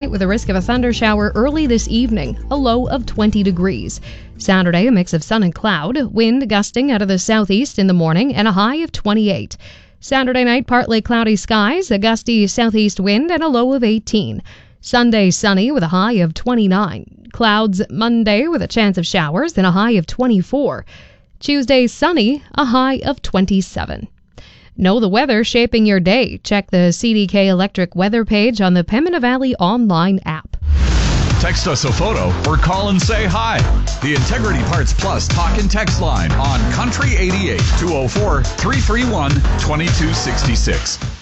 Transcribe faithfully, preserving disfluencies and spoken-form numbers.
night with a risk of a thundershower early this evening, a low of twenty degrees. Saturday, a mix of sun and cloud, wind gusting out of the southeast in the morning, and a high of twenty-eight. Saturday night, partly cloudy skies, a gusty southeast wind, and a low of eighteen. Sunday, sunny with a high of twenty-nine. Clouds Monday with a chance of showers, and a high of twenty-four. Tuesday, sunny, a high of twenty-seven. Know the weather shaping your day. Check the C D K Electric weather page on the Pembina Valley online app. Text us a photo or call and say hi. The Integrity Parts Plus talk and text line on Country eighty-eight, two oh four, three three one, two two six six.